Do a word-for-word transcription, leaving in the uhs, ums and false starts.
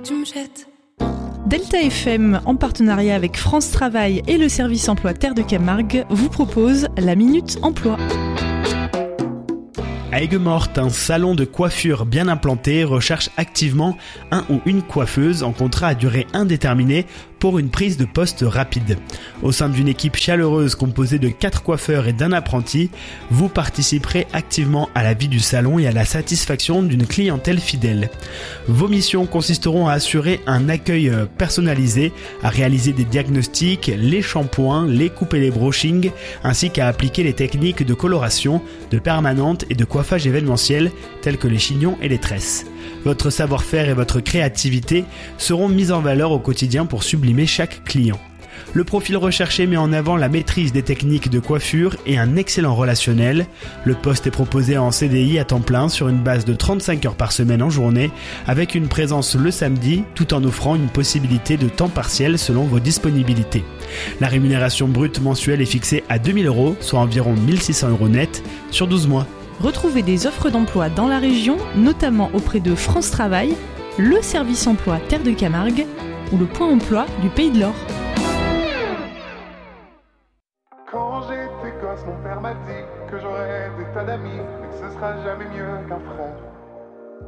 tu me jettes. Delta F M, en partenariat avec France Travail et le service emploi Terre de Camargue, vous propose la Minute Emploi. À Aigues-Mortes, un salon de coiffure bien implanté recherche activement un ou une coiffeuse en contrat à durée indéterminée pour une prise de poste rapide. Au sein d'une équipe chaleureuse composée de quatre coiffeurs et d'un apprenti, vous participerez activement à la vie du salon et à la satisfaction d'une clientèle fidèle. Vos missions consisteront à assurer un accueil personnalisé, à réaliser des diagnostics, les shampoings, les coupes et les brushings, ainsi qu'à appliquer les techniques de coloration, de permanente et de coiffage événementiel tels que les chignons et les tresses. Votre savoir-faire et votre créativité seront mis en valeur au quotidien pour sublimer chaque client. Le profil recherché met en avant la maîtrise des techniques de coiffure et un excellent relationnel. Le poste est proposé en C D I à temps plein sur une base de trente-cinq heures par semaine en journée, avec une présence le samedi, tout en offrant une possibilité de temps partiel selon vos disponibilités. La rémunération brute mensuelle est fixée à deux mille euros, soit environ mille six cents euros net sur douze mois. Retrouvez des offres d'emploi dans la région, notamment auprès de France Travail, le service emploi Terre de Camargue ou le point emploi du Pays de l'Or. Quand j'étais gosse, mon père m'a dit que j'aurais des tas d'amis, mais que ce sera jamais mieux qu'un frère.